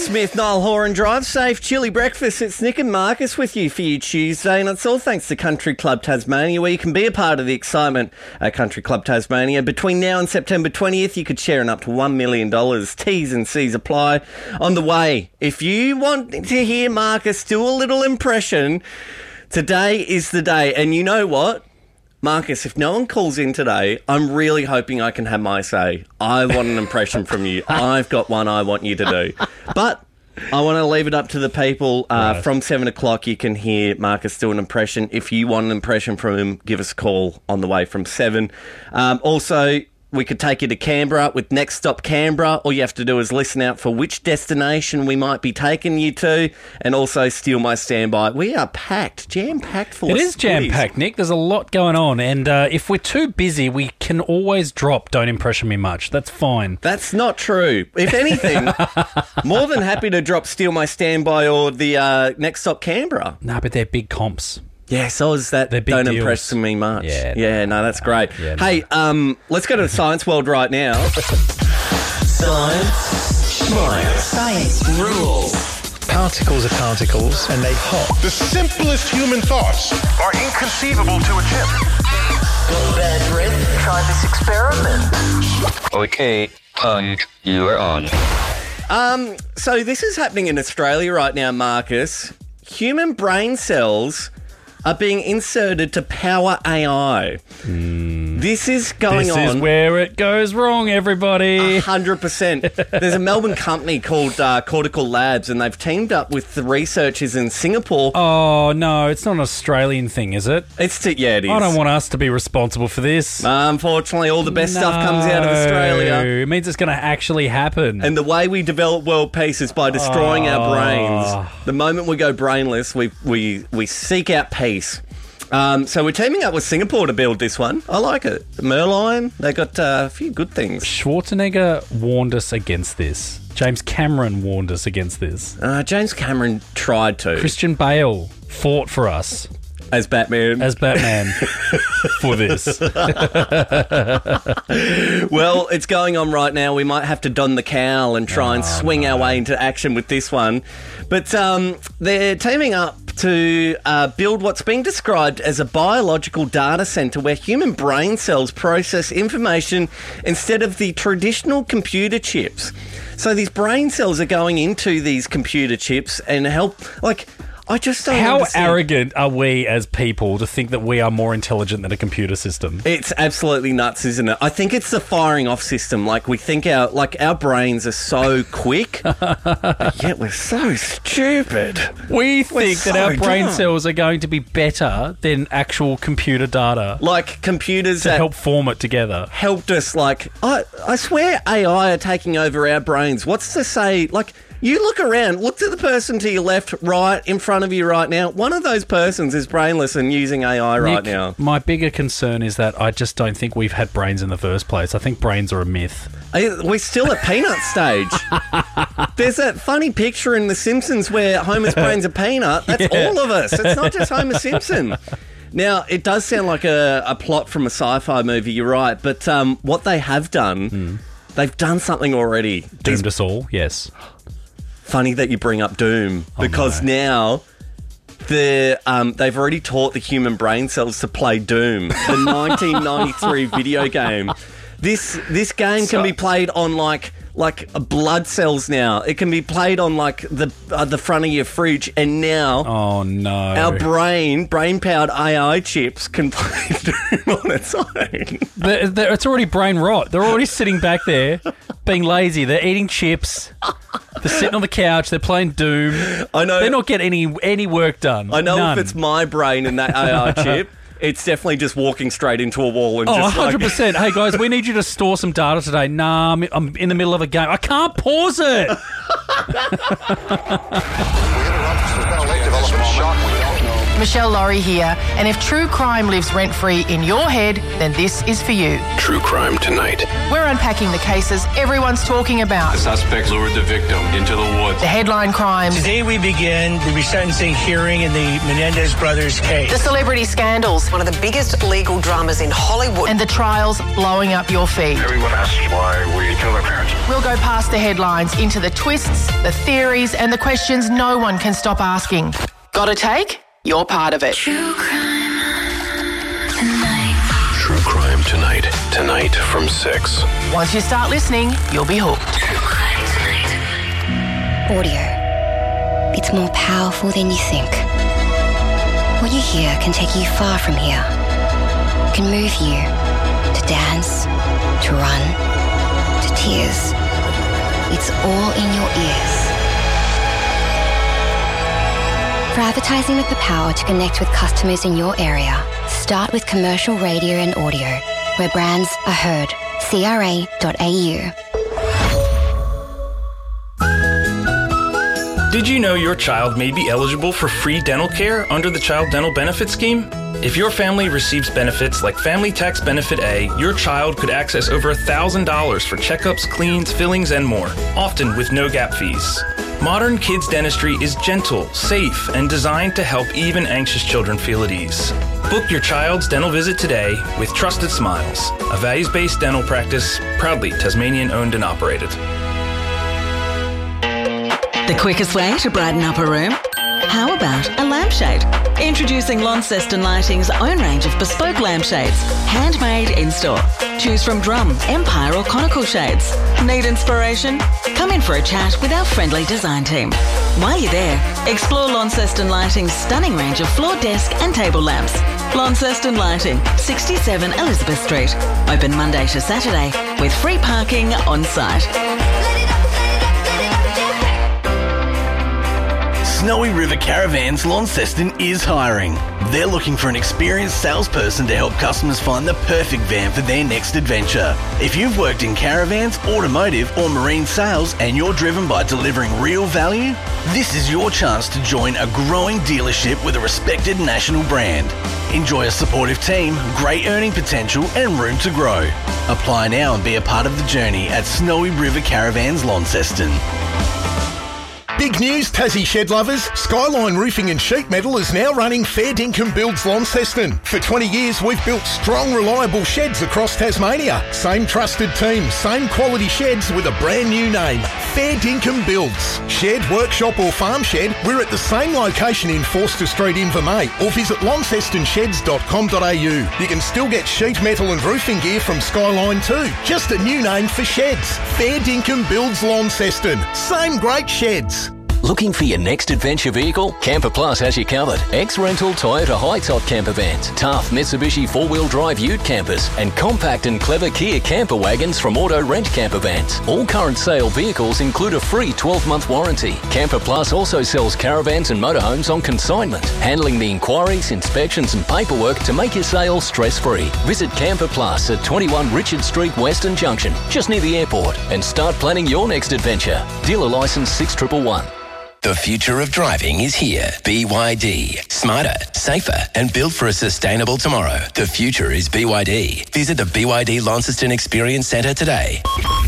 Smith, Niall Horan Drive, safe chilly breakfast. It's Nick and Marcus with you for your Tuesday, and it's all thanks to Country Club Tasmania, where you can be a part of the excitement at Country Club Tasmania. Between now and September 20th, you could share in up to $1 million. T's and C's apply. On the way, if you want to hear Marcus do a little impression, today is the day. And you know what? Marcus, if no one calls in today, I'm really hoping I can have my say. I want an impression from you. I've got one I want you to do. But I want to leave it up to the people. Right. From 7 o'clock, you can hear Marcus do an impression. If you want an impression from him, give us a call on the way from 7. Also, we could take you to Canberra with Next Stop Canberra. All you have to do is listen out for which destination we might be taking you to, and also Steal My Standby. We are packed, jam-packed full of It is jam-packed, Nick. There's a lot going on, and if we're too busy, we can always drop Don't Impression Me Much. That's fine. That's not true. If anything, more than happy to drop Steal My Standby or the Next Stop Canberra. No, but they're big comps. Yeah, so is that. They're big Don't deals. impress me much. Yeah, no, that's great. Yeah, no. Hey, let's go to the science world right now. Science rules. Particles are particles, and they hop. The simplest human thoughts are inconceivable to a chimp. Got bad breath? Try this experiment. Okay, Punk, you are on. So this is happening in Australia right now, Marcus. Human brain cells are being inserted to power AI. This is going on. This is where it goes wrong, everybody. 100%. There's a Melbourne company called Cortical Labs, and they've teamed up with the researchers in Singapore. Oh, no, it's not an Australian thing, is it? Yeah, it is. I don't want us to be responsible for this. Unfortunately, all the best stuff comes out of Australia. It means it's going to actually happen. And the way we develop world peace is by destroying our brains. The moment we go brainless, we seek out peace. So we're teaming up with Singapore to build this one. I like it. Merlion, they got a few good things. Schwarzenegger warned us against this. James Cameron warned us against this. James Cameron tried to. Christian Bale fought for us. As Batman. For this. Well, it's going on right now. We might have to don the cowl and try and swing our way into action with this one. But they're teaming up to build what's being described as a biological data centre where human brain cells process information instead of the traditional computer chips. So these brain cells are going into these computer chips and help, I just don't understand. How arrogant are we as people to think that we are more intelligent than a computer system? It's absolutely nuts, isn't it? I think it's the firing off system. We think our brains are so quick, yet we're so stupid. We think that so our brain dumb. cells are going to be better than actual computer data. Computers To that help form it together. helped us. I swear AI are taking over our brains. What's to say, you look around, look to the person to your left, right, in front of you right now. One of those persons is brainless and using AI right Nick, now. my bigger concern is that I just don't think we've had brains in the first place. I think brains are a myth. We're still at peanut stage. There's that funny picture in The Simpsons where Homer's brain's a peanut. That's all of us. It's not just Homer Simpson. Now, it does sound like a plot from a sci-fi movie, you're right, but what they have done, they've done something already. Doomed us all, yes. Funny that you bring up Doom, because now they've already taught the human brain cells to play Doom, the 1993 video game. This game can be played on like blood cells now. It can be played on the front of your fridge, and now Oh, no. our brain-powered AI chips can play Doom on its own. It's already brain rot. They're already sitting back there being lazy. They're eating chips. They're sitting on the couch. They're playing Doom. I know. They're not getting any work done. I know None. if it's my brain and that AI chip, it's definitely just walking straight into a wall and Oh, just 100%. Hey, guys, we need you to store some data today. Nah, I'm in the middle of a game. I can't pause it. We interrupt. There's been a late development. Shock. We don't know. Michelle Laurie here, and if true crime lives rent-free in your head, then this is for you. True Crime Tonight. We're unpacking the cases everyone's talking about. The suspect lured the victim into the woods. The headline crimes. Today we begin the resentencing hearing in the Menendez brothers case. The celebrity scandals. One of the biggest legal dramas in Hollywood. And the trials blowing up your feed. Everyone asks why we kill their parents. We'll go past the headlines into the twists, the theories, and the questions no one can stop asking. Got a take? You're part of it. True Crime Tonight. Tonight from 6. Once you start listening, you'll be hooked. Audio. It's more powerful than you think. What you hear can take you far from here. It can move you to dance, to run, to tears. It's all in your ears. For advertising with the power to connect with customers in your area, start with commercial radio and audio, where brands are heard. CRA.au. Did you know your child may be eligible for free dental care under the Child Dental Benefit Scheme? If your family receives benefits like Family Tax Benefit A, your child could access over $1,000 for checkups, cleans, fillings, and more, often with no gap fees. Modern Kids Dentistry is gentle, safe, and designed to help even anxious children feel at ease. Book your child's dental visit today with Trusted Smiles, a values-based dental practice proudly Tasmanian-owned and operated. The quickest way to brighten up a room? How about a lampshade? Introducing Launceston Lighting's own range of bespoke lampshades, handmade in-store. Choose from drum, empire or conical shades. Need inspiration? Come in for a chat with our friendly design team. While you're there, explore Launceston Lighting's stunning range of floor desk and table lamps. Launceston Lighting, 67 Elizabeth Street. Open Monday to Saturday with free parking on site. Snowy River Caravans Launceston is hiring. They're looking for an experienced salesperson to help customers find the perfect van for their next adventure. If you've worked in caravans, automotive or marine sales and you're driven by delivering real value, this is your chance to join a growing dealership with a respected national brand. Enjoy a supportive team, great earning potential and room to grow. Apply now and be a part of the journey at Snowy River Caravans Launceston. Big news, Tassie shed lovers. Skyline Roofing and Sheet Metal is now running Fair Dinkum Builds Launceston. For 20 years, we've built strong, reliable sheds across Tasmania. Same trusted team, same quality sheds with a brand new name. Fair Dinkum Builds. Shed, workshop or farm shed, we're at the same location in Forster Street, Invermay, or visit launcestonsheds.com.au. You can still get sheet metal and roofing gear from Skyline too. Just a new name for sheds. Fair Dinkum Builds Launceston. Same great sheds. Looking for your next adventure vehicle? Camper Plus has you covered. Ex-rental Toyota high-top camper vans, tough Mitsubishi 4-wheel drive ute campers, and compact and clever Kia camper wagons from Auto Rent Camper Vans. All current sale vehicles include a free 12-month warranty. Camper Plus also sells caravans and motorhomes on consignment, handling the inquiries, inspections and paperwork to make your sale stress-free. Visit Camper Plus at 21 Richard Street, Western Junction, just near the airport, and start planning your next adventure. Dealer licence 6111. The future of driving is here. BYD. Smarter, safer, and built for a sustainable tomorrow. The future is BYD. Visit the BYD Launceston Experience Centre today.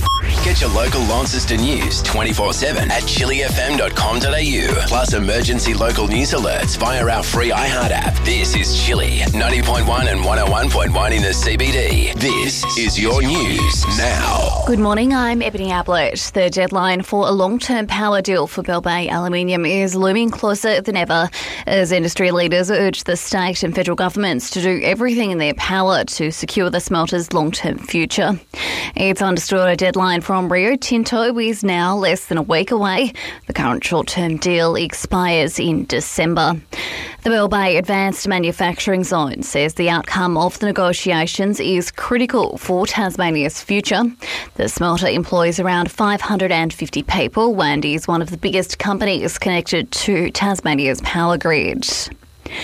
Get your local Launceston news 24/7 at chillyfm.com.au. Plus emergency local news alerts via our free iHeart app. This is Chilly 90.1 and 101.1 in the CBD. This is your news now. Good morning, I'm Ebony Ablett. The deadline for a long-term power deal for Bell Bay Aluminium is looming closer than ever as industry leaders urge the state and federal governments to do everything in their power to secure the smelter's long-term future. It's understood a deadline from Rio Tinto is now less than a week away. The current short-term deal expires in December. The Bell Bay Advanced Manufacturing Zone says the outcome of the negotiations is critical for Tasmania's future. The smelter employs around 550 people and is one of the biggest companies connected to Tasmania's power grid.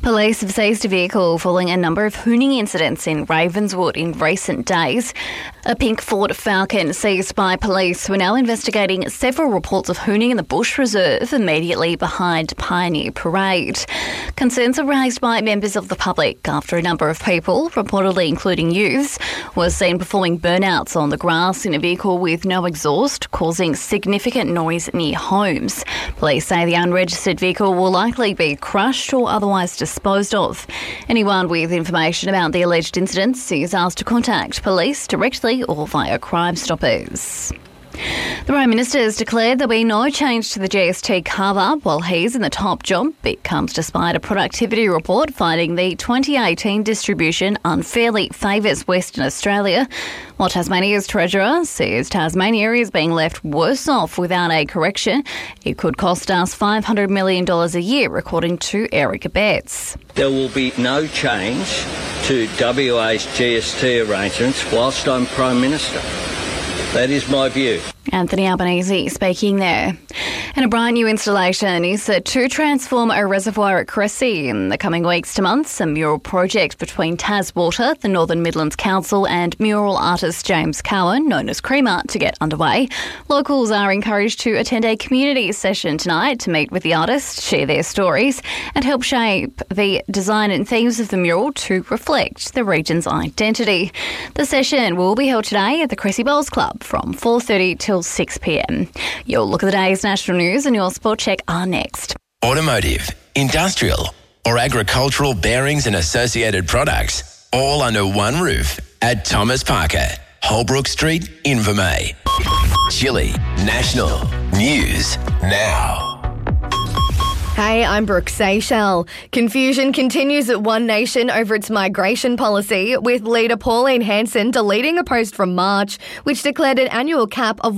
Police have seized a vehicle following a number of hooning incidents in Ravenswood in recent days. A pink Ford Falcon seized by police who are now investigating several reports of hooning in the Bush Reserve immediately behind Pioneer Parade. Concerns are raised by members of the public after a number of people, reportedly including youths, were seen performing burnouts on the grass in a vehicle with no exhaust, causing significant noise near homes. Police say the unregistered vehicle will likely be crushed or otherwise disposed of. Anyone with information about the alleged incidents is asked to contact police directly or via Crime Stoppers. The Prime Minister has declared there'll be no change to the GST cover while he's in the top job. It comes despite a productivity report finding the 2018 distribution unfairly favours Western Australia, while Tasmania's Treasurer says Tasmania is being left worse off without a correction. It could cost us $500 million a year, according to Eric Abetz. There will be no change to WA's GST arrangements whilst I'm Prime Minister. That is my view. Anthony Albanese speaking there. And a brand new installation is set to transform a reservoir at Cressy in the coming weeks to months. A mural project between TasWater, the Northern Midlands Council and mural artist James Cowan, known as Creamer, to get underway. Locals are encouraged to attend a community session tonight to meet with the artist, share their stories and help shape the design and themes of the mural to reflect the region's identity. The session will be held today at the Cressy Bowls Club from 4:30 till 6 p.m. Your look at the day's national news and your sport check are next. Automotive, industrial or agricultural bearings and associated products, all under one roof at Thomas Parker, Holbrook Street, Invermay. Chili National News Now. Hey, I'm Brooke Seychelles. Confusion continues at One Nation over its migration policy, with leader Pauline Hanson deleting a post from March, which declared an annual cap of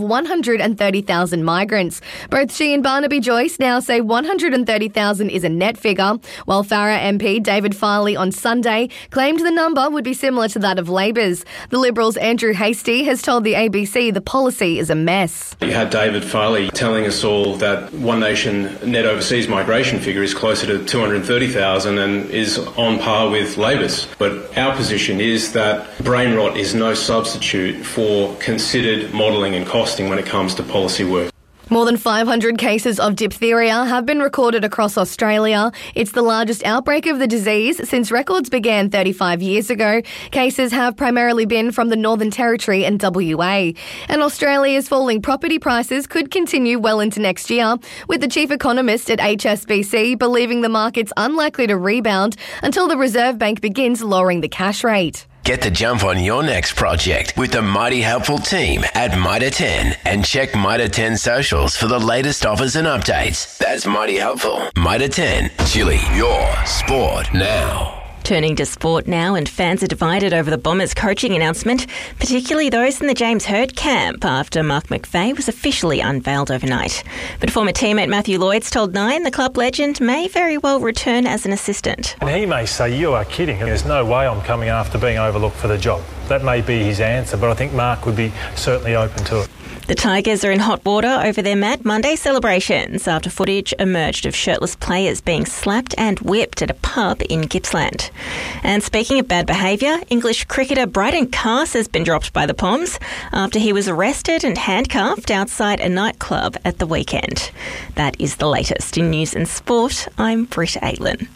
130,000 migrants. Both she and Barnaby Joyce now say 130,000 is a net figure, while Farrer MP David Farley on Sunday claimed the number would be similar to that of Labor's. The Liberals' Andrew Hastie has told the ABC the policy is a mess. You had David Farley telling us all that One Nation net overseas migration figure is closer to 230,000 and is on par with Labor's. But our position is that brain rot is no substitute for considered modelling and costing when it comes to policy work. More than 500 cases of diphtheria have been recorded across Australia. It's the largest outbreak of the disease since records began 35 years ago. Cases have primarily been from the Northern Territory and WA. And Australia's falling property prices could continue well into next year, with the chief economist at HSBC believing the market's unlikely to rebound until the Reserve Bank begins lowering the cash rate. Get the jump on your next project with the Mighty Helpful team at Mitre 10 and check Mitre 10 socials for the latest offers and updates. That's Mighty Helpful. Mitre 10, Chili, your sport now. Turning to sport now, and fans are divided over the Bombers' coaching announcement, particularly those in the James Hird camp after Mark McVeigh was officially unveiled overnight. But former teammate Matthew Lloyd's told Nine the club legend may very well return as an assistant. And he may say, "You are kidding. There's no way I'm coming after being overlooked for the job." That may be his answer, but I think Mark would be certainly open to it. The Tigers are in hot water over their Mad Monday celebrations after footage emerged of shirtless players being slapped and whipped at a pub in Gippsland. And speaking of bad behaviour, English cricketer Bryden Cass has been dropped by the Poms after he was arrested and handcuffed outside a nightclub at the weekend. That is the latest in news and sport. I'm Britt Aitlin.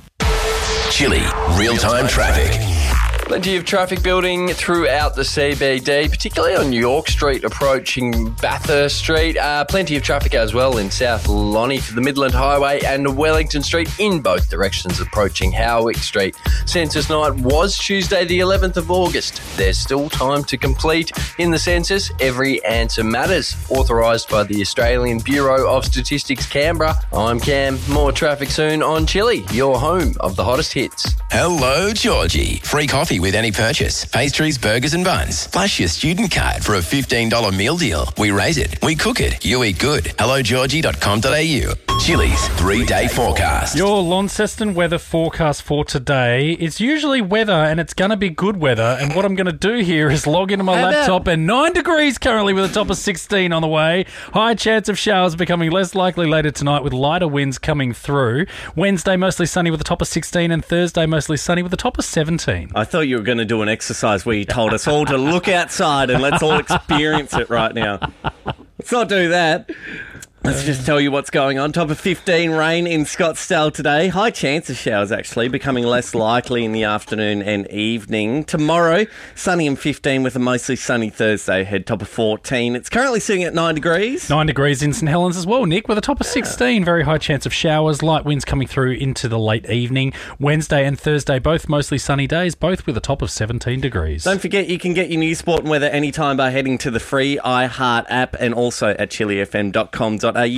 Chili, real-time traffic. Plenty of traffic building throughout the CBD, particularly on York Street approaching Bathurst Street. Plenty of traffic as well in South Lonnie to the Midland Highway and Wellington Street in both directions approaching Howick Street. Census night was Tuesday the 11th of August. There's still time to complete in the census. Every answer matters. Authorised by the Australian Bureau of Statistics Canberra. I'm Cam. More traffic soon on Chili, your home of the hottest hits. Hello, Georgie. Free coffee free with any purchase. Pastries, burgers and buns. Flash your student card for a $15 meal deal. We raise it, we cook it, you eat good. HelloGeorgie.com.au. Chili's 3-day forecast. Your Launceston weather forecast for today is usually weather, and it's going to be good weather. And what I'm going to do here is log into my laptop, and 9 degrees currently with a top of 16 on the way. High chance of showers becoming less likely later tonight with lighter winds coming through. Wednesday mostly sunny with a top of 16, and Thursday mostly sunny with a top of 17. I thought you were going to do an exercise where you told us all to look outside and let's all experience it right now. Let's not do that. Let's just tell you what's going on. Top of 15, rain in Scottsdale today. High chance of showers, actually, becoming less likely in the afternoon and evening. Tomorrow, sunny and 15 with a mostly sunny Thursday ahead. Top of 14. It's currently sitting at 9 degrees. 9 degrees in St Helens as well, Nick, with a top of 16. Very high chance of showers. Light winds coming through into the late evening. Wednesday and Thursday, both mostly sunny days, both with a top of 17 degrees. Don't forget, you can get your news, sport and weather anytime by heading to the free iHeart app and also at chilifm.com.au. In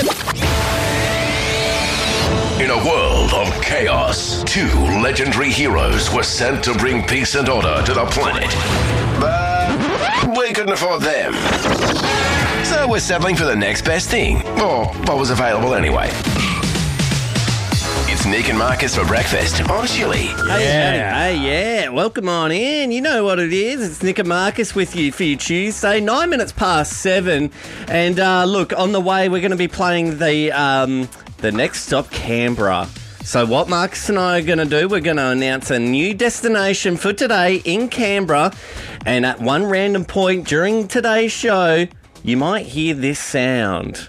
a world of chaos, 2 legendary heroes were sent to bring peace and order to the planet. But we couldn't afford them. So we're settling for the next best thing, or what was available anyway. It's Nick and Marcus for breakfast on Chili. Hey, welcome on in. You know what it is. It's Nick and Marcus with you for your Tuesday, 9 minutes past 7. And look, on the way, we're going to be playing the next stop, Canberra. So what Marcus and I are going to do, we're going to announce a new destination for today in Canberra. And at one random point during today's show, you might hear this sound.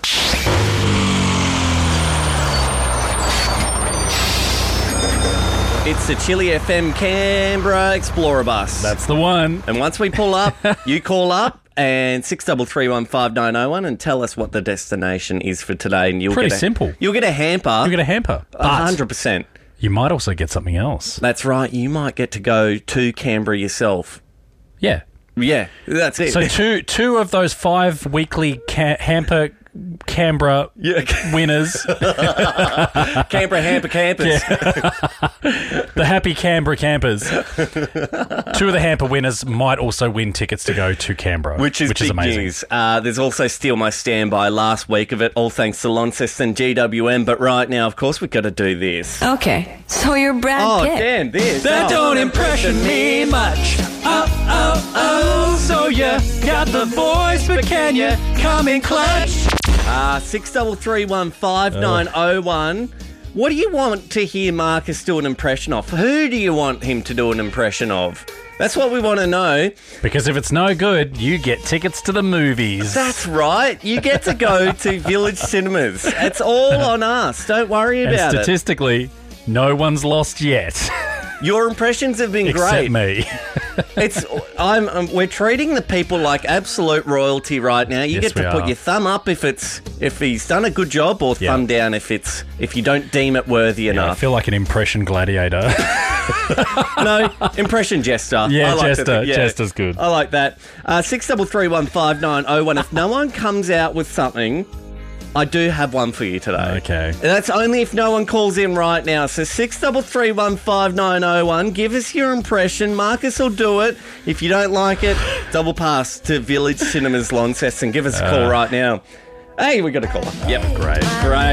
It's the Chili FM Canberra Explorer bus. That's the one. And once we pull up, you call up and 63315901 and tell us what the destination is for today. And you'll Pretty get simple. You'll get a hamper. You'll get a hamper. 100%. You might also get something else. That's right. You might get to go to Canberra yourself. Yeah. Yeah, that's it. So two of those 5 weekly hamper Canberra winners. Canberra hamper campers. Yeah. The happy Canberra campers. 2 of the hamper winners might also win tickets to go to Canberra, which is big amazing. News. There's also Steal My Standby last week of it, all thanks to Launceston GWM. But right now, of course, we've got to do this. Okay, so you're Brad Pitt. Oh, damn, this. That don't impression me much. Oh, so you got the voice, but can you come in clutch? 63315901. What do you want to hear Marcus do an impression of? Who do you want him to do an impression of? That's what we want to know. Because if it's no good, you get tickets to the movies. That's right. You get to go to Village Cinemas. It's all on us. Don't worry about and statistically, no one's lost yet. Your impressions have been Except great. me. We're treating the people like absolute royalty right now. You Yes, get to we put are. your thumb up if he's done a good job, or thumb down if you don't deem it worthy I enough. feel like an impression gladiator. No, impression jester. Yeah, I like jester. that. Jester's good. I like that. 63315901. If no one comes out with something, I do have one for you today. Okay. And that's only if no one calls in right now. So 63315901. Give us your impression. Marcus will do it. If you don't like it, double pass to Village Cinemas Launceston. Give us a call right now. Hey, we got a call. Yep, great.